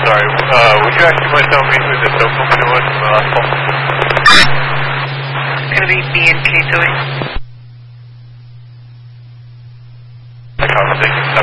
sorry. Would you actually mind telling me who the tow company was from the last call? It's going to be B&K Towing. I can't think.